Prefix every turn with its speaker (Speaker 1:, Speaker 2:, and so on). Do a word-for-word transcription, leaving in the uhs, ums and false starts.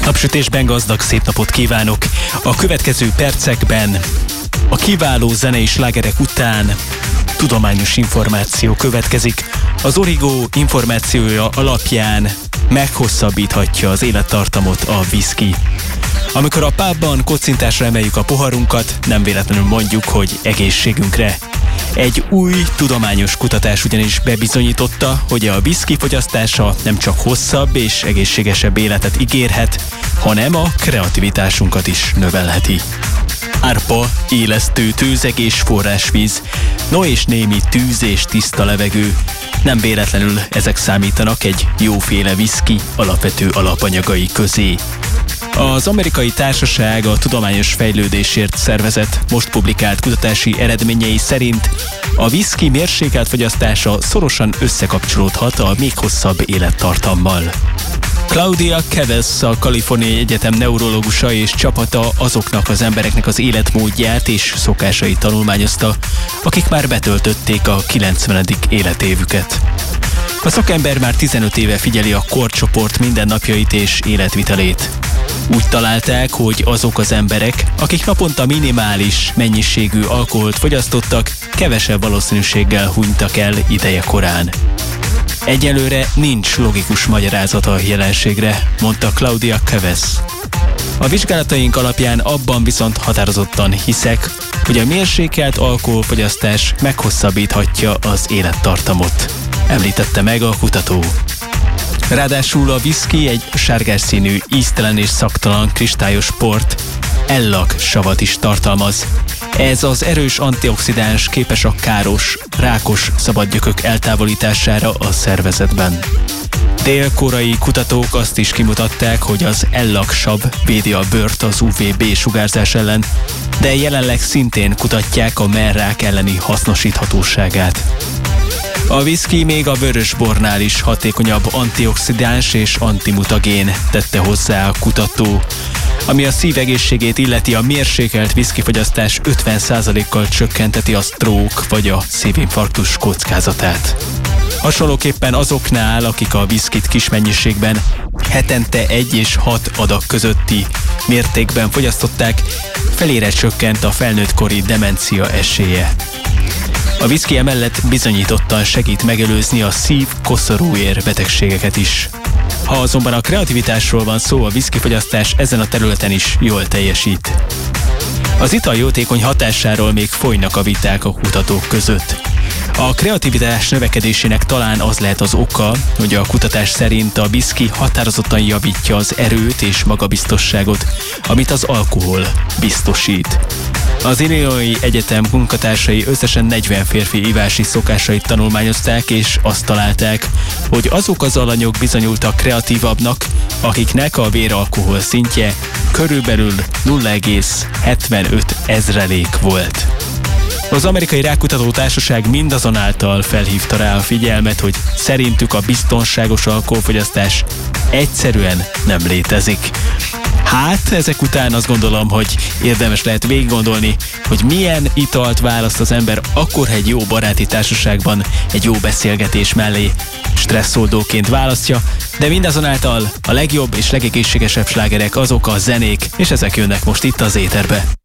Speaker 1: Napsütésben gazdag szép napot kívánok! A következő percekben a kiváló zenei slágerek után tudományos információ következik. Az Origo információja alapján meghosszabbíthatja az élettartamot a viszki. Amikor a pubban kocintásra emeljük a poharunkat, nem véletlenül mondjuk, hogy egészségünkre. Egy új tudományos kutatás ugyanis bebizonyította, hogy a viszki fogyasztása nem csak hosszabb és egészségesebb életet ígérhet, hanem a kreativitásunkat is növelheti. Árpa, élesztő tőzeg és forrásvíz, no és némi tűz és tiszta levegő. Nem véletlenül ezek számítanak egy jóféle viszki alapvető alapanyagai közé. Az amerikai társaság a Tudományos Fejlődésért Szervezet most publikált kutatási eredményei szerint a viszki mérsékelt fogyasztása szorosan összekapcsolódhat a még hosszabb élettartammal. Claudia Kavesz, a Kaliforniai Egyetem neurológusa és csapata azoknak az embereknek az életmódját és szokásait tanulmányozta, akik már betöltötték a kilencvenedik életévüket. A szakember már tizenöt éve figyeli a korcsoport mindennapjait és életvitelét. Úgy találták, hogy azok az emberek, akik naponta minimális mennyiségű alkoholt fogyasztottak, kevesebb valószínűséggel hunytak el ideje korán. Egyelőre nincs logikus magyarázata a jelenségre, mondta Claudia Kavesz. A vizsgálataink alapján abban viszont határozottan hiszek, hogy a mérsékelt alkoholfogyasztás meghosszabbíthatja az élettartamot, említette meg a kutató. Ráadásul a viszki egy sárgás színű, íztelen és szagtalan kristályos port, ellag savat is tartalmaz. Ez az erős antioxidáns képes a káros, rákos szabadgyökök eltávolítására a szervezetben. Dél-koreai kutatók azt is kimutatták, hogy az ellagsav védi a bőrt az ú vé bé sugárzás ellen, de jelenleg szintén kutatják a mellrák elleni hasznosíthatóságát. A viszki még a vörösbornál is hatékonyabb antioxidáns és antimutagén, tette hozzá a kutató. Ami a szívegészségét illeti, a mérsékelt viszkifogyasztás ötven százalékkal csökkenteti a stroke vagy a szívinfarktus kockázatát. Hasonlóképpen azoknál, akik a viszkit kis mennyiségben hetente egy és hat adag közötti mértékben fogyasztották, felére csökkent a felnőttkori demencia esélye. A viszki emellett bizonyítottan segít megelőzni a szív-koszorúér betegségeket is. Ha azonban a kreativitásról van szó, a viszkifogyasztás ezen a területen is jól teljesít. Az ital jótékony hatásáról még folynak a viták a kutatók között. A kreativitás növekedésének talán az lehet az oka, hogy a kutatás szerint a viszki határozottan javítja az erőt és magabiztosságot, amit az alkohol biztosít. Az Illinois Egyetem munkatársai összesen negyven férfi ivási szokásait tanulmányozták, és azt találták, hogy azok az alanyok bizonyultak kreatívabbnak, akiknek a véralkohol szintje körülbelül nulla egész hetvenöt ezrelék volt. Az Amerikai Rákkutató Társaság mindazonáltal felhívta rá a figyelmet, hogy szerintük a biztonságos alkoholfogyasztás egyszerűen nem létezik. Hát, ezek után azt gondolom, hogy érdemes lehet végig gondolni, hogy milyen italt választ az ember akkor, ha egy jó baráti társaságban egy jó beszélgetés mellé stresszoldóként választja, de mindazonáltal a legjobb és legegészségesebb slágerek azok a zenék, és ezek jönnek most itt az éterbe.